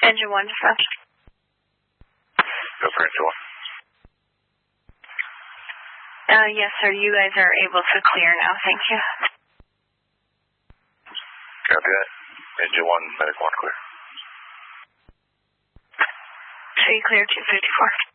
Engine 1 dispatch. Go for engine 1. Yes, sir. You guys are able to clear now. Thank you. Copy that. Engine 1, medic 1 clear. So you clear 254.